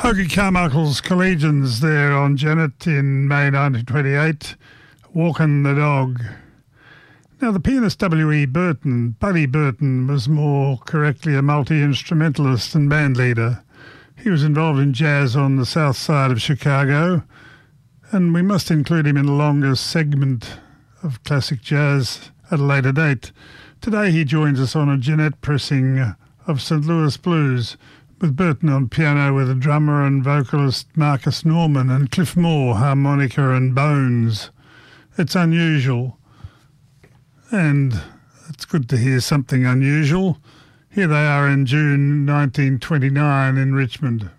Ogie Carmichael's Collegians there on Janet in May 1928, Walkin' the Dog. Now, the pianist W.E. Burton, Buddy Burton, was more correctly a multi-instrumentalist and bandleader. He was involved in jazz on the south side of Chicago, and we must include him in the longest segment of classic jazz at a later date. Today he joins us on a Jeanette pressing of St. Louis Blues, with Burton on piano with a drummer and vocalist Marcus Norman and Cliff Moore, harmonica and bones. It's unusual, and it's good to hear something unusual. Here they are in June 1929 in Richmond.